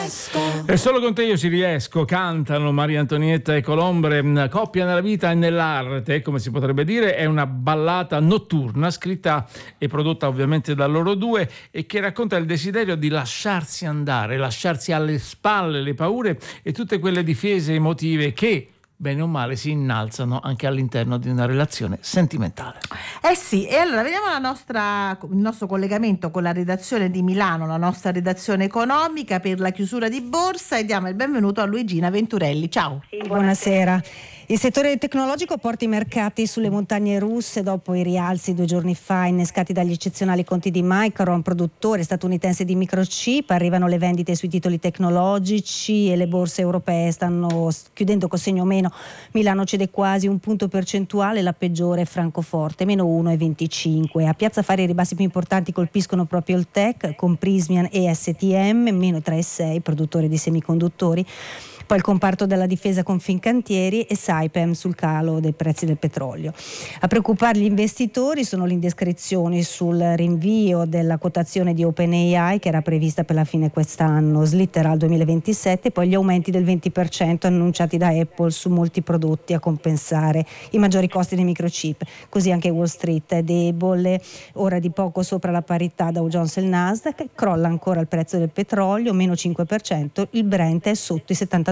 E solo con te io ci riesco, cantano Maria Antonietta e Colombre, coppia nella vita e nell'arte, come si potrebbe dire. È una ballata notturna scritta e prodotta ovviamente da loro due e che racconta il desiderio di lasciarsi andare, lasciarsi alle spalle le paure e tutte quelle difese emotive che bene o male si innalzano anche all'interno di una relazione sentimentale. Sì, e allora vediamo il nostro collegamento con la redazione di Milano, la nostra redazione economica per la chiusura di borsa, e diamo il benvenuto a Luigina Venturelli. Ciao. Sì, buonasera. Il settore tecnologico porta i mercati sulle montagne russe dopo i rialzi 2 giorni fa innescati dagli eccezionali conti di Micron, produttore statunitense di microchip. Arrivano le vendite sui titoli tecnologici e le borse europee stanno chiudendo con segno meno. Milano cede quasi un punto percentuale, la peggiore è Francoforte, meno 1,25. A Piazza Affari i ribassi più importanti colpiscono proprio il tech, con Prysmian e STM, meno 3,6, produttori di semiconduttori. Poi il comparto della difesa con Fincantieri e Saipem sul calo dei prezzi del petrolio. A preoccupare gli investitori sono le indiscrezioni sul rinvio della quotazione di OpenAI, che era prevista per la fine quest'anno, slitterà al 2027, e poi gli aumenti del 20% annunciati da Apple su molti prodotti a compensare i maggiori costi dei microchip. Così anche Wall Street è debole, ora di poco sopra la parità Dow Jones e il Nasdaq, crolla ancora il prezzo del petrolio, meno 5%, il Brent è sotto i $72.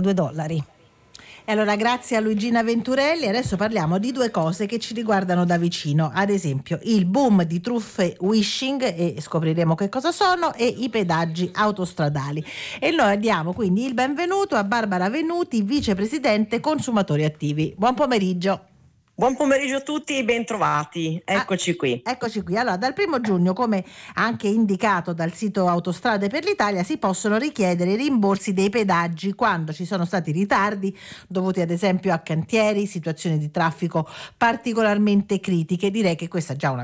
E allora grazie a Luigina Venturelli. Adesso parliamo di due cose che ci riguardano da vicino, ad esempio il boom di truffe wishing, e scopriremo che cosa sono, e i pedaggi autostradali. E noi diamo quindi il benvenuto a Barbara Venuti, vicepresidente consumatori attivi. Buon pomeriggio. Buon pomeriggio a tutti e bentrovati, eccoci qui. Eccoci qui. Allora, dal 1 giugno, come anche indicato dal sito Autostrade per l'Italia, si possono richiedere i rimborsi dei pedaggi quando ci sono stati ritardi dovuti ad esempio a cantieri, situazioni di traffico particolarmente critiche. Direi che questa è già una